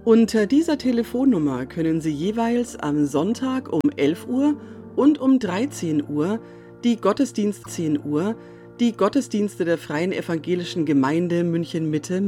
Unter dieser Telefonnummer können Sie jeweils am Sonntag um 11 Uhr und um 13 Uhr die Gottesdienste der Freien Evangelischen Gemeinde München Mitte